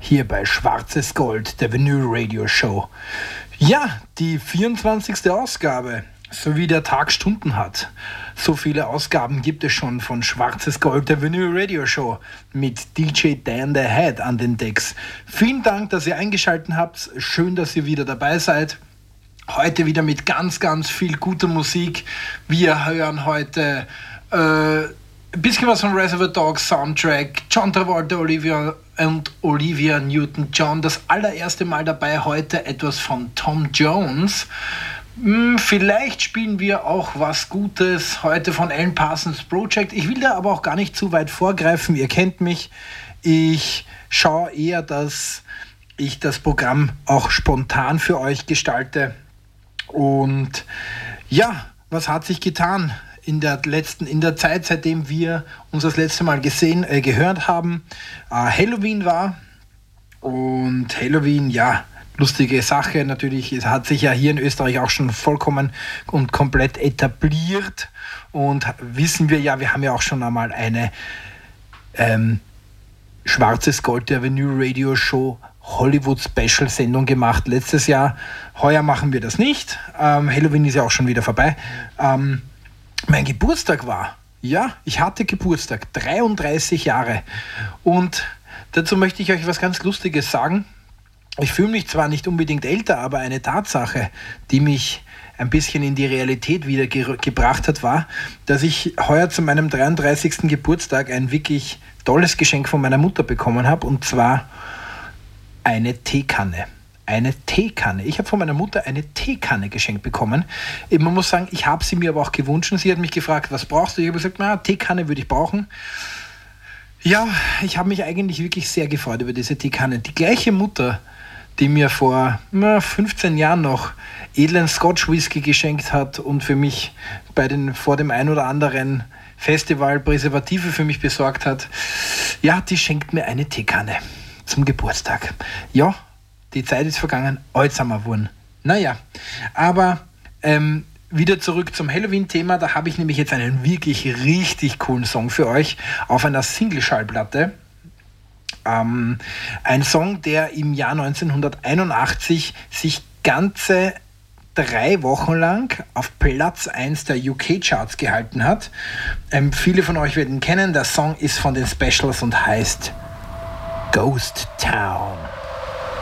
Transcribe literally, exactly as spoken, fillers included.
hier bei Schwarzes Gold, der Vinyl Radio Show. Ja, die vierundzwanzigste Ausgabe, so wie der Tag Stunden hat. So viele Ausgaben gibt es schon von Schwarzes Gold, der Vinyl Radio Show mit D J Dan the Head an den Decks. Vielen Dank, dass ihr eingeschaltet habt. Schön, dass ihr wieder dabei seid. Heute wieder mit ganz, ganz viel guter Musik. Wir hören heute äh, ein bisschen was von Reservoir Dogs Soundtrack, John Travolta, Olivia und Olivia Newton-John. Das allererste Mal dabei heute etwas von Tom Jones. Hm, vielleicht spielen wir auch was Gutes heute von Alan Parsons Project. Ich will da aber auch gar nicht zu weit vorgreifen. Ihr kennt mich. Ich schaue eher, dass ich das Programm auch spontan für euch gestalte. Und ja, was hat sich getan in der letzten, in der Zeit, seitdem wir uns das letzte Mal gesehen, äh, gehört haben? Äh, Halloween war und Halloween, ja, lustige Sache natürlich. Es hat sich ja hier in Österreich auch schon vollkommen und komplett etabliert und wissen wir ja, wir haben ja auch schon einmal eine ähm, Schwarzes Gold der Vinyl Radio Show Hollywood Special Sendung gemacht letztes Jahr. Heuer machen wir das nicht. Ähm, Halloween ist ja auch schon wieder vorbei. Ähm, mein Geburtstag war, ja, ich hatte Geburtstag, dreiunddreißig Jahre. Und dazu möchte ich euch was ganz Lustiges sagen. Ich fühle mich zwar nicht unbedingt älter, aber eine Tatsache, die mich ein bisschen in die Realität wieder ge- gebracht hat, war, dass ich heuer zu meinem dreiunddreißigsten Geburtstag ein wirklich tolles Geschenk von meiner Mutter bekommen habe, und zwar eine Teekanne. Eine Teekanne. Ich habe von meiner Mutter eine Teekanne geschenkt bekommen. Man muss sagen, ich habe sie mir aber auch gewünscht. Sie hat mich gefragt, was brauchst du? Ich habe gesagt, na, Teekanne würde ich brauchen. Ja, ich habe mich eigentlich wirklich sehr gefreut über diese Teekanne. Die gleiche Mutter, die mir vor na, fünfzehn Jahren noch edlen Scotch Whisky geschenkt hat und für mich bei den, vor dem ein oder anderen Festival Präservative für mich besorgt hat, ja, die schenkt mir eine Teekanne zum Geburtstag. Ja, die Zeit ist vergangen, alt sind wir geworden. Naja, aber ähm, wieder zurück zum Halloween-Thema. Da habe ich nämlich jetzt einen wirklich richtig coolen Song für euch auf einer Single-Schallplatte. Ähm, ein Song, der im Jahr neunzehnhunderteinundachtzig sich ganze drei Wochen lang auf Platz eins der U K-Charts gehalten hat. Ähm, viele von euch werden ihn kennen. Der Song ist von den Specials und heißt Ghost Town.